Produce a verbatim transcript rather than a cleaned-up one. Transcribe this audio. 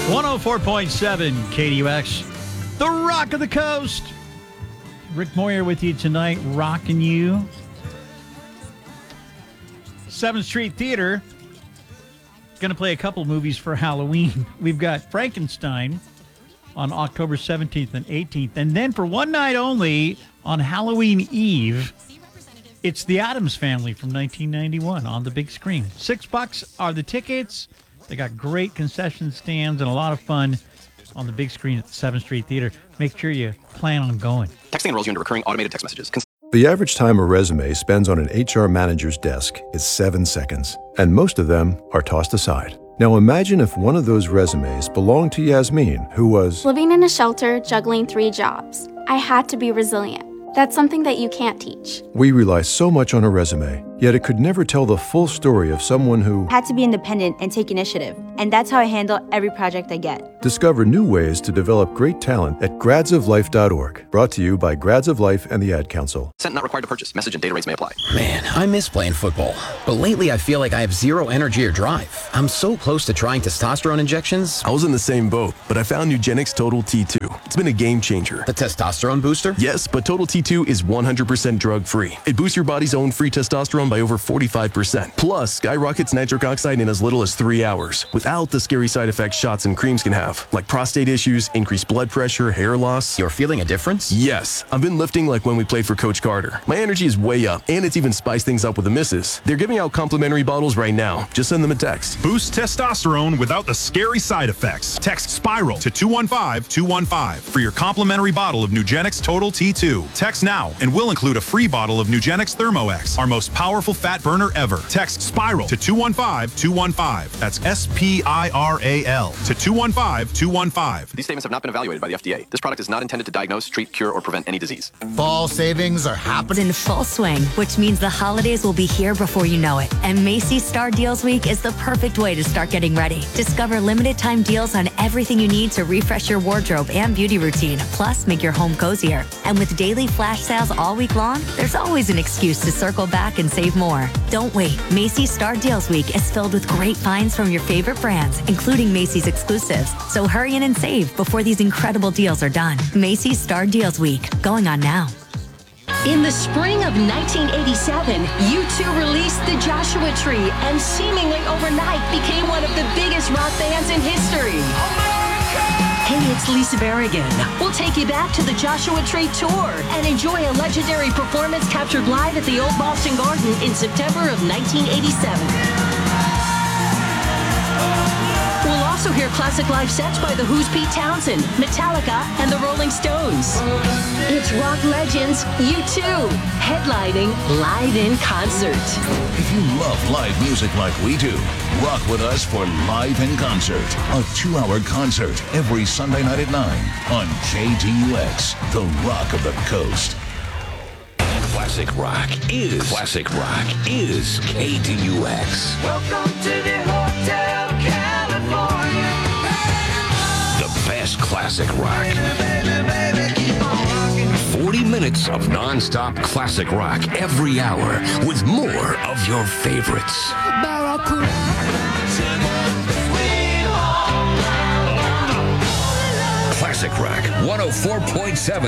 one oh four point seven K D U X, the Rock of the Coast. Rick Moyer with you tonight, rocking you. seventh Street Theater going to play a couple movies for Halloween. We've got Frankenstein on October seventeenth and eighteenth. And then for one night only, on Halloween Eve, it's The Addams Family from nineteen ninety-one on the big screen. Six bucks are the tickets. They got great concession stands and a lot of fun on the big screen at the seventh Street Theater. Make sure you plan on going. Texting enrolls you into recurring automated text messages. Cons- The average time a resume spends on an H R manager's desk is seven seconds, and most of them are tossed aside. Now imagine if one of those resumes belonged to Yasmin, who was living in a shelter, juggling three jobs. I had to be resilient. That's something that you can't teach. We rely so much on a resume, yet it could never tell the full story of someone who had to be independent and take initiative. And that's how I handle every project I get. Discover new ways to develop great talent at grads of life dot org. Brought to you by Grads of Life and the Ad Council. Sent not required to purchase. Message and data rates may apply. Man, I miss playing football. But lately I feel like I have zero energy or drive. I'm so close to trying testosterone injections. I was in the same boat, but I found Nugenix Total T two. It's been a game changer. The testosterone booster? Yes, but Total T two is one hundred percent drug-free. It boosts your body's own free testosterone by over forty-five percent. Plus, skyrockets nitric oxide in as little as three hours, without the scary side effects shots and creams can have, like prostate issues, increased blood pressure, hair loss. You're feeling a difference? Yes. I've been lifting like when we played for Coach Carter. My energy is way up, and it's even spiced things up with the misses. They're giving out complimentary bottles right now. Just send them a text. Boost testosterone without the scary side effects. Text SPIRAL to two one five two one five for your complimentary bottle of Nugenix Total T two. Text now, and we'll include a free bottle of Nugenix ThermoX, our most powerful fat burner ever. Text SPIRAL to two one five two one five. That's S P I R A L to two one five two one five. These statements have not been evaluated by the F D A. This product is not intended to diagnose, treat, cure, or prevent any disease. Fall savings are happening in full swing, which means the holidays will be here before you know it. And Macy's Star Deals Week is the perfect way to start getting ready. Discover limited time deals on everything you need to refresh your wardrobe and beauty routine, plus make your home cozier. And with daily flash sales all week long, there's always an excuse to circle back and save more. Don't wait. Macy's Star Deals Week is filled with great finds from your favorite brands, including Macy's exclusives. So hurry in and save before these incredible deals are done. Macy's Star Deals Week, going on now. In the spring of nineteen eighty-seven, U two released The Joshua Tree and seemingly overnight became one of the biggest rock bands in history. Hey, it's Lisa Berrigan. We'll take you back to the Joshua Tree Tour and enjoy a legendary performance captured live at the Old Boston Garden in September of nineteen eighty-seven. We'll also hear classic live sets by The Who's Pete Townsend, Metallica, and the Rolling Stones. It's rock legends U two, headlining Live in Concert. If you love live music like we do, rock with us for Live in Concert, a two-hour concert every Sunday night at nine on K D U X, the Rock of the Coast. Classic rock is classic rock is K D U X. Welcome to the Hotel California. The best classic rock. forty minutes of non-stop classic rock every hour with more of your favorites. Classic Rock one oh four point seven